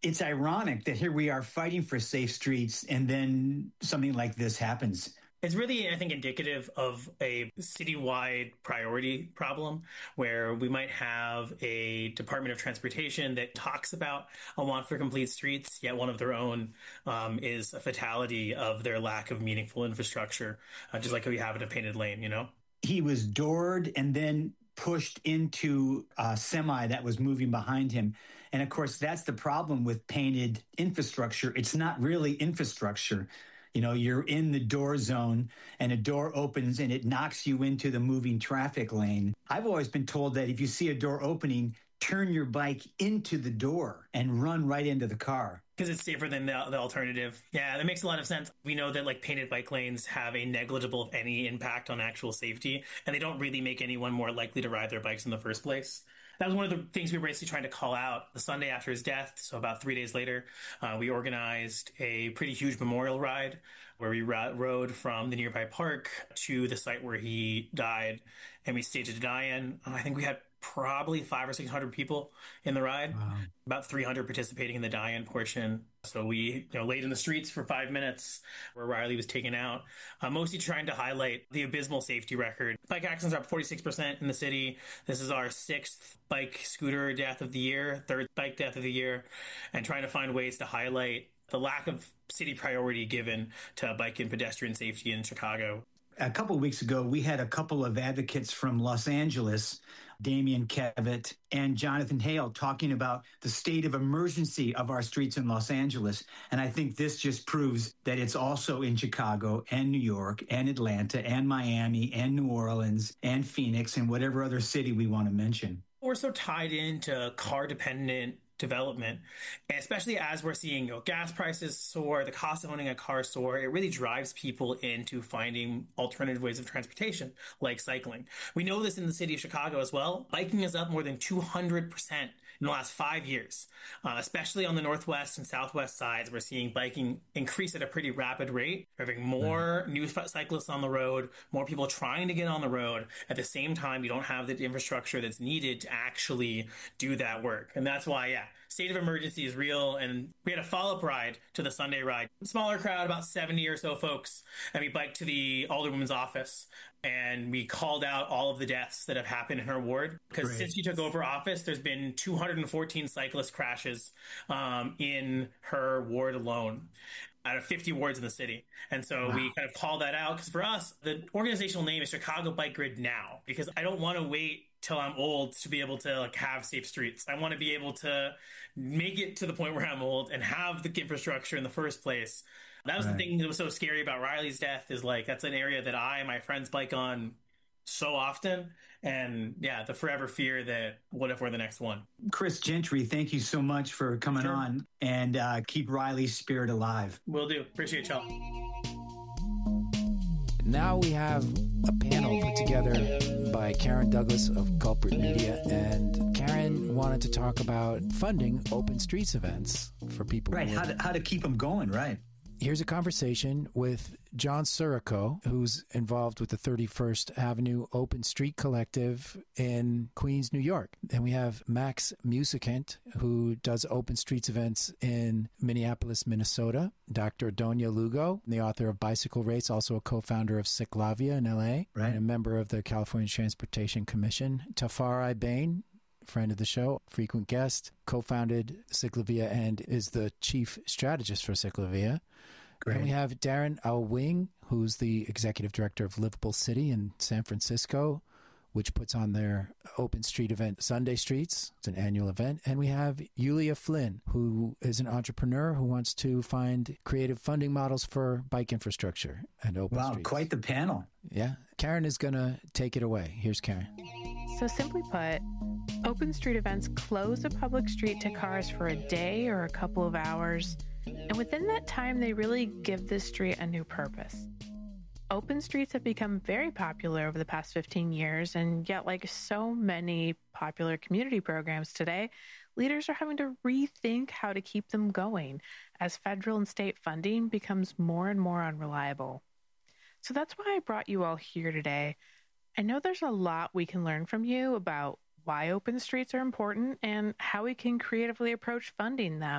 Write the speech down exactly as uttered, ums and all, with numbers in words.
It's ironic that here we are fighting for safe streets and then something like this happens. It's really, I think, indicative of a citywide priority problem where we might have a Department of Transportation that talks about a want for complete streets, yet one of their own um, is a fatality of their lack of meaningful infrastructure, uh, just like we have in a painted lane, you know? He was doored and then pushed into a semi that was moving behind him. And of course, that's the problem with painted infrastructure. It's not really infrastructure. You know, you're in the door zone and a door opens and it knocks you into the moving traffic lane. I've always been told that if you see a door opening, turn your bike into the door and run right into the car. Because it's safer than the, the alternative. Yeah, that makes a lot of sense. We know that like painted bike lanes have a negligible, if any, impact on actual safety, and they don't really make anyone more likely to ride their bikes in the first place. That was one of the things we were basically trying to call out the Sunday after his death. So about three days later, uh, we organized a pretty huge memorial ride where we ra- rode from the nearby park to the site where he died, and we staged a die-in. I think we had probably five or six hundred people in the ride. Wow. About three hundred participating in the die-in portion. So we, you know, laid in the streets for five minutes where Riley was taken out, uh, mostly trying to highlight the abysmal safety record. Bike accidents are up forty-six percent in the city. This is our sixth bike scooter death of the year, third bike death of the year, and trying to find ways to highlight the lack of city priority given to bike and pedestrian safety in Chicago. A couple of weeks ago, we had a couple of advocates from Los Angeles, Damian Kevitt and Jonathan Hale, talking about the state of emergency of our streets in Los Angeles. And I think this just proves that it's also in Chicago and New York and Atlanta and Miami and New Orleans and Phoenix and whatever other city we want to mention. We're so tied into car-dependent development, and especially as we're seeing, you know, gas prices soar, the cost of owning a car soar, it really drives people into finding alternative ways of transportation, like cycling. We know this in the city of Chicago as well. Biking is up more than two hundred percent in the last five years, uh, especially on the northwest and southwest sides. We're seeing biking increase at a pretty rapid rate. We're having more mm. new cyclists on the road, more people trying to get on the road. At the same time, you don't have the infrastructure that's needed to actually do that work. And that's why, yeah, state of emergency is real. And we had a follow-up ride to the Sunday ride. Smaller crowd, about seventy or so folks. And we biked to the Alderwoman's office. And we called out all of the deaths that have happened in her ward. Because since she took over office, there's been two hundred fourteen cyclist crashes um, in her ward alone, out of fifty wards in the city. And so wow. we kind of call that out because for us, the organizational name is Chicago Bike Grid Now, because I don't want to wait till I'm old to be able to like have safe streets. I want to be able to make it to the point where I'm old and have the infrastructure in the first place. That was right. the thing that was so scary about Riley's death, is like that's an area that I and my friends bike on so often. And yeah, the forever fear that what if we're the next one? Chris Gentry, thank you so much for coming sure. on, and uh, keep Riley's spirit alive. Will do. Appreciate y'all. Now we have a panel put together by Karen Douglas of Culprit Media, and Karen wanted to talk about funding open streets events for people. Right, how to, how to keep them going, right. Here's a conversation with John Sirico, who's involved with the thirty-first Avenue Open Street Collective in Queens, New York. And we have Max Musicant, who does open streets events in Minneapolis, Minnesota. Doctor Donia Lugo, the author of Bicycle Race, also a co-founder of Ciclavia in L A, right. and a member of the California Transportation Commission. Tafari Bain, friend of the show, frequent guest, co-founded Ciclavia and is the chief strategist for Ciclavia. Great. And we have Darren Al-Wing, who's the executive director of Livable City in San Francisco, which puts on their open street event, Sunday Streets. It's an annual event. And we have Yulia Flynn, who is an entrepreneur who wants to find creative funding models for bike infrastructure and open wow, streets. Wow, quite the panel. Yeah. Karen is going to take it away. Here's Karen. So simply put, open street events close a public street to cars for a day or a couple of hours, and within that time, they really give this street a new purpose. Open streets have become very popular over the past fifteen years, and yet, like so many popular community programs today, leaders are having to rethink how to keep them going as federal and state funding becomes more and more unreliable. So that's why I brought you all here today. I know there's a lot we can learn from you about why open streets are important and how we can creatively approach funding them.